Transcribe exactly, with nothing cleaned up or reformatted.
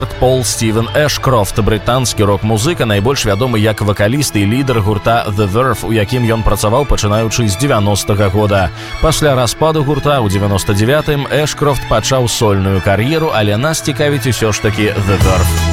Пол Стівен Эшкрофт, брытанскі рок-музыка, найбольш вядомы як вакаліст і лідар гурта The Verve, у якім ён працаваў пачынаючы з дзевяностага года. Пасля распаду гурта ў дзевяноста дзевятым Эшкрофт пачаў сольную кар'еру, але нас цікавіць усё ж такі The Verve.